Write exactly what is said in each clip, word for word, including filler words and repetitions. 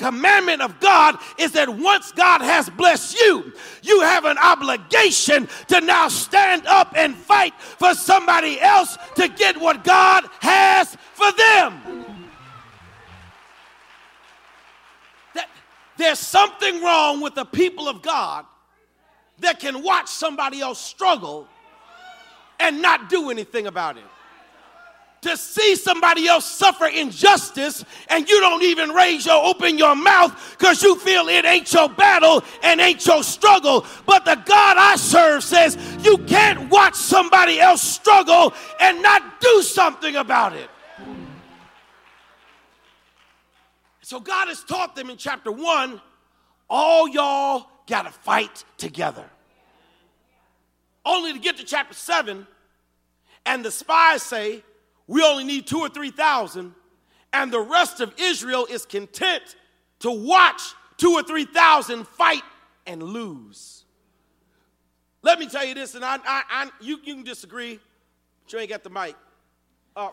commandment of God is that once God has blessed you, you have an obligation to now stand up and fight for somebody else to get what God has for them. That, there's something wrong with the people of God that can watch somebody else struggle and not do anything about it. To see somebody else suffer injustice and you don't even raise your open your mouth because you feel it ain't your battle and ain't your struggle. But the God I serve says you can't watch somebody else struggle and not do something about it. So God has taught them in chapter one, all y'all gotta fight together. Only to get to chapter seven, and the spies say, we only need two or three thousand, and the rest of Israel is content to watch two or three thousand fight and lose. Let me tell you this, and I, I, I you, you can disagree, but you ain't got the mic. Uh,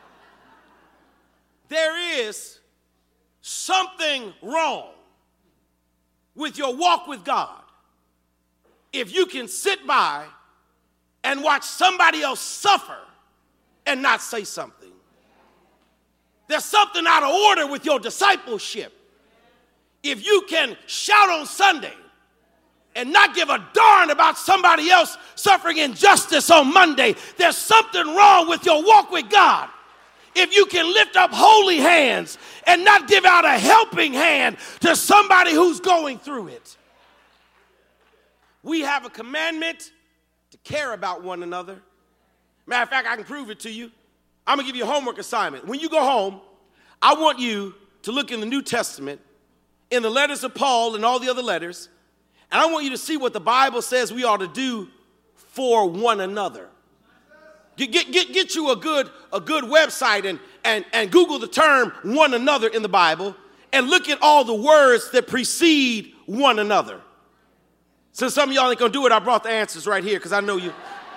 there is something wrong with your walk with God if you can sit by and watch somebody else suffer and not say something. There's something out of order with your discipleship. If you can shout on Sunday and not give a darn about somebody else suffering injustice on Monday, there's something wrong with your walk with God. If you can lift up holy hands and not give out a helping hand to somebody who's going through it. We have a commandment to care about one another. Matter of fact, I can prove it to you. I'm going to give you a homework assignment. When you go home, I want you to look in the New Testament, in the letters of Paul and all the other letters, and I want you to see what the Bible says we ought to do for one another. Get, get, get, get you a good, a good website and, and, and Google the term one another in the Bible and look at all the words that precede one another. Since some of y'all ain't going to do it, I brought the answers right here because I know you.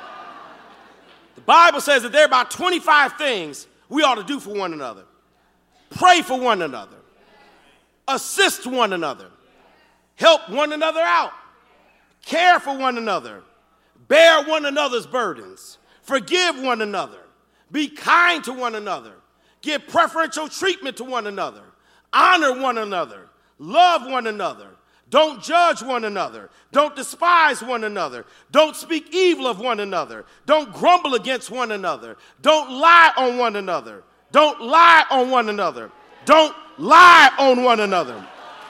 The Bible says that there are about twenty-five things we ought to do for one another. Pray for one another. Assist one another. Help one another out. Care for one another. Bear one another's burdens. Forgive one another. Be kind to one another. Give preferential treatment to one another. Honor one another. Love one another. Don't judge one another. Don't despise one another. Don't speak evil of one another. Don't grumble against one another. Don't lie on one another. Don't lie on one another. Don't lie on one another.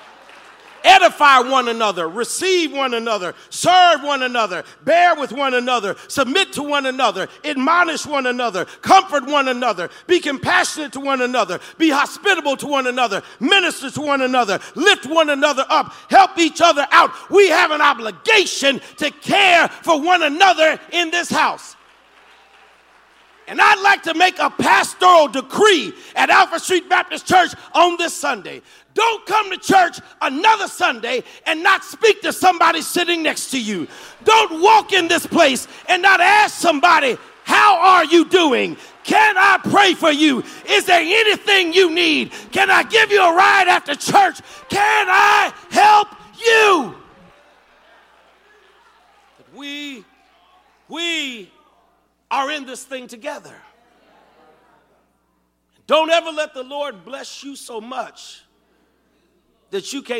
Edify one another, receive one another, serve one another, bear with one another, submit to one another, admonish one another, comfort one another, be compassionate to one another, be hospitable to one another, minister to one another, lift one another up, help each other out. We have an obligation to care for one another in this house. And I'd like to make a pastoral decree at Alpha Street Baptist Church on this Sunday. Don't come to church another Sunday and not speak to somebody sitting next to you. Don't walk in this place and not ask somebody, how are you doing? Can I pray for you? Is there anything you need? Can I give you a ride after church? Can I help you? We, we are in this thing together. Don't ever let the Lord bless you so much that you can't